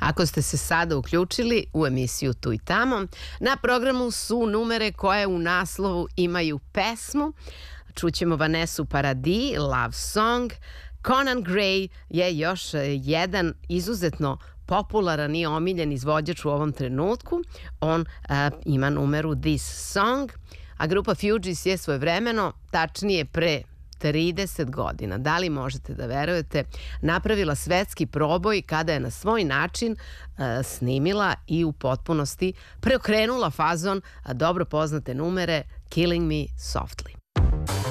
Ako ste se sada uključili u emisiju Tu i tamo, na programu su numere koje u naslovu imaju pesmu. Čućemo Vanessa Paradis, Love Song. Conan Gray je još jedan izuzetno popularan i omiljen izvođač u ovom trenutku. On ima numeru This Song, a grupa Fugees je svojevremeno, tačnije pre 30 godina, da li možete da verujete, napravila svetski proboj kada je na svoj način snimila i u potpunosti preokrenula fazon dobro poznate numere Killing Me Softly.